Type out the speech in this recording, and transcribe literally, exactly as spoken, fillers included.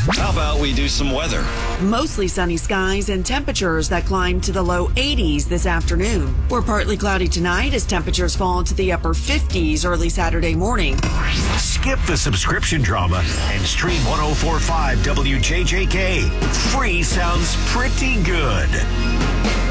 How about we do some weather? Mostly sunny skies and temperatures that climb to the low eighties this afternoon. We're partly cloudy tonight as temperatures fall into the upper fifties early Saturday morning. Skip the subscription drama and stream one oh four point five W J J K. Free sounds pretty good.